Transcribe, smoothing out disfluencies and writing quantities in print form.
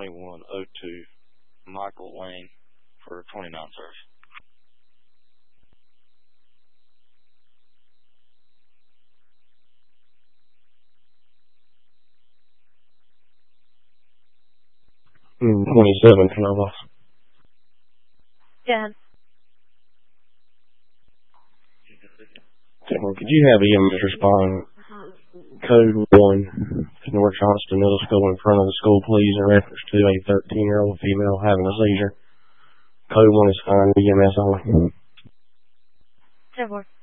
2102 Michael Lane for 29 service. Mm, 27, can I boss? Yeah. Could you have EMS respond code 1 to North Johnston Middle School in front of the school, please, in reference to a 13-year-old female having a seizure? Code 1 is fine, EMS only. 10-4.